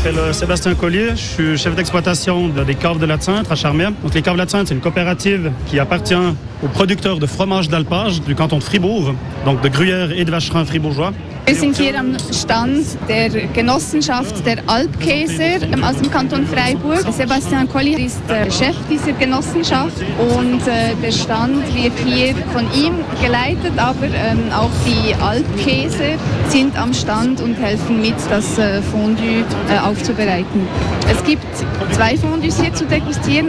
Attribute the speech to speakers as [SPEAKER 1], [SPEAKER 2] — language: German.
[SPEAKER 1] m'appelle Sébastien Collier, je suis chef d'exploitation des caves de la Cintre à Charmières. Donc les caves de la Cintre, c'est une coopérative qui appartient aux producteurs de fromage d'alpage du canton de Fribourg, donc de Gruyère et de Vacherin fribourgeois.
[SPEAKER 2] Wir sind hier am Stand der Genossenschaft der Alpkäser aus dem Kanton Freiburg. Sebastian Collier ist der Chef dieser Genossenschaft und der Stand wird hier von ihm geleitet, aber auch die Alpkäser sind am Stand und helfen mit, das Fondue aufzubereiten. Es gibt 2 Fondues hier zu degustieren.